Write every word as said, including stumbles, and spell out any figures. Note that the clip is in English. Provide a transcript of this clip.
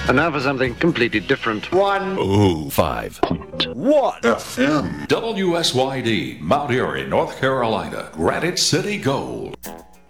And now for something completely different. One. Oh, five. What? F M. W S Y D, Mount Airy, North Carolina. Granite City Gold.